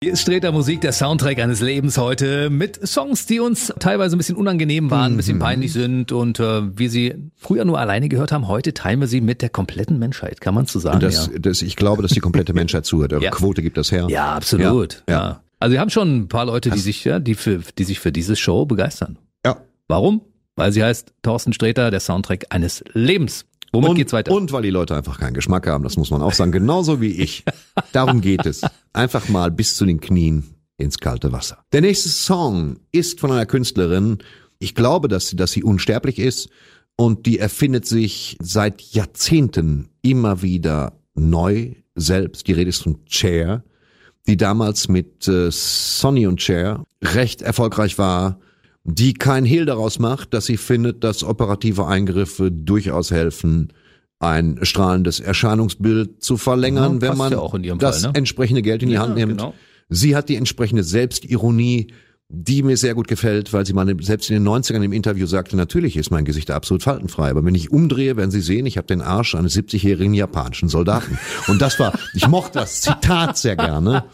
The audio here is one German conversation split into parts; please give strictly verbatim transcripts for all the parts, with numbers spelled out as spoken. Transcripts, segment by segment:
Hier ist Sträter Musik, der Soundtrack eines Lebens heute mit Songs, die uns teilweise ein bisschen unangenehm waren, ein bisschen peinlich sind und äh, wir sie früher nur alleine gehört haben, heute teilen wir sie mit der kompletten Menschheit, kann man so sagen. Das, ja. das, ich glaube, dass die komplette Menschheit zuhört. Eure Ja. Quote gibt das her. Ja, absolut. Ja. Ja. Also wir haben schon ein paar Leute, die sich, ja, die für, die sich für diese Show begeistern. Ja. Warum? Weil sie heißt Thorsten Sträter, der Soundtrack eines Lebens. Womit und, geht's weiter? Und weil die Leute einfach keinen Geschmack haben, das muss man auch sagen, genauso wie ich. Darum geht es. Einfach mal bis zu den Knien ins kalte Wasser. Der nächste Song ist von einer Künstlerin. Ich glaube, dass sie, dass sie unsterblich ist und die erfindet sich seit Jahrzehnten immer wieder neu selbst. Die Rede ist von Cher, die damals mit äh, Sonny und Cher recht erfolgreich war, die kein Hehl daraus macht, dass sie findet, dass operative Eingriffe durchaus helfen, ein strahlendes Erscheinungsbild zu verlängern, Ja, wenn passt man ja auch in ihrem das Fall, ne? entsprechende Geld in die Ja, Hand nimmt. genau. Sie hat die entsprechende Selbstironie, die mir sehr gut gefällt, weil sie mal selbst in den neunzigern im Interview sagte, natürlich ist mein Gesicht absolut faltenfrei, aber wenn ich umdrehe, werden Sie sehen, ich habe den Arsch eines siebzigjährigen japanischen Soldaten. Und das war, ich mochte das Zitat sehr gerne.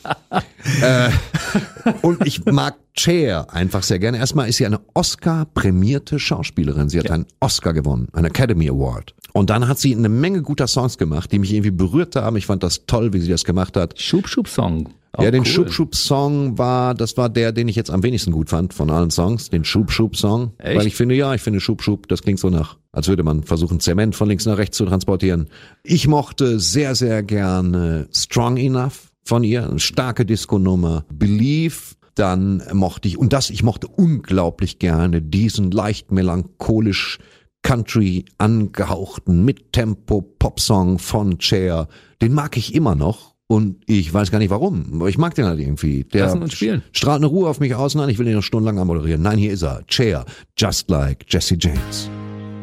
Äh, und ich mag Cher einfach sehr gerne. Erstmal ist sie eine Oscar-prämierte Schauspielerin. Sie hat ja. einen Oscar gewonnen, einen Academy Award. Und dann hat sie eine Menge guter Songs gemacht, die mich irgendwie berührt haben. Ich fand das toll, wie sie das gemacht hat. Schub-Schub-Song. Auch ja, den cool. Schub-Schub-Song war, das war der, den ich jetzt am wenigsten gut fand von allen Songs, den Schub-Schub-Song. Echt? Weil ich finde, ja, ich finde Schub-Schub, das klingt so nach, als würde man versuchen, Zement von links nach rechts zu transportieren. Ich mochte sehr, sehr gerne Strong Enough von ihr, eine starke Disco-Nummer. Believe, dann mochte ich, und das, ich mochte unglaublich gerne diesen leicht melancholisch Country angehauchten Mittempo-Pop-Song von Cher. Den mag ich immer noch. Und ich weiß gar nicht warum, aber ich mag den halt irgendwie. Der Lassen uns spielen. Strahlt eine Ruhe auf mich aus. Nein, ich will den noch stundenlang anmoderieren. Nein, hier ist er. Cher, Just Like Jesse James.